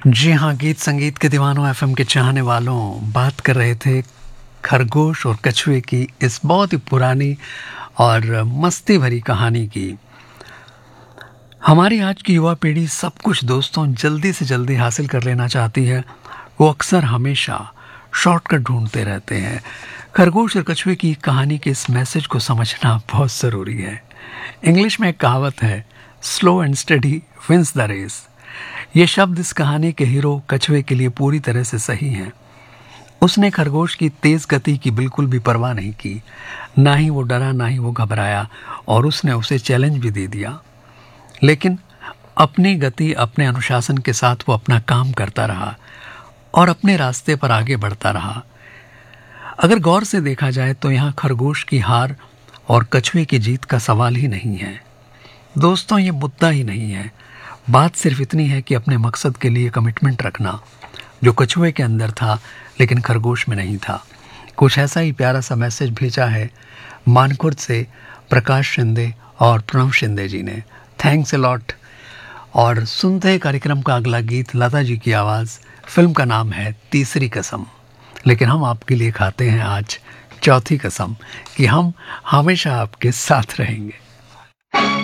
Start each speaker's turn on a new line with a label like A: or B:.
A: जी हाँ, गीत संगीत के दीवानों एफएम के चाहने वालों बात कर रहे थे खरगोश और कछुए की इस बहुत ही पुरानी और मस्ती भरी कहानी की। हमारी आज की युवा पीढ़ी सब कुछ दोस्तों जल्दी से जल्दी हासिल कर लेना चाहती है। वो अक्सर हमेशा शॉर्टकट ढूंढते रहते हैं। खरगोश और कछुए की कहानी के इस मैसेज को समझना बहुत ज़रूरी है। इंग्लिश में एक कहावत है, slow and study wins the race. ये शब्द इस कहानी के हीरो कछुए के लिए पूरी तरह से सही हैं। उसने खरगोश की तेज गति की बिल्कुल भी परवाह नहीं की। ना ही वो डरा, ना ही वो घबराया, और उसने उसे चैलेंज भी दे दिया। लेकिन अपनी गति, अपने अनुशासन के साथ वो अपना काम करता रहा और अपने रास्ते पर आगे बढ़ता रहा। अगर गौर से देखा जाए तो यहाँ खरगोश की हार और कछुए की जीत का सवाल ही नहीं है। दोस्तों, ये मुद्दा ही नहीं है। बात सिर्फ इतनी है कि अपने मकसद के लिए कमिटमेंट रखना, जो कछुए के अंदर था लेकिन खरगोश में नहीं था। कुछ ऐसा ही प्यारा सा मैसेज भेजा है मानकुर्द से प्रकाश शिंदे और प्रणव शिंदे जी ने। Thanks a lot. और सुनते हैं कार्यक्रम का अगला गीत, लता जी की आवाज़। फिल्म का नाम है तीसरी कसम। लेकिन हम आपके लिए खाते हैं आज चौथी कसम कि हम हमेशा आपके साथ रहेंगे।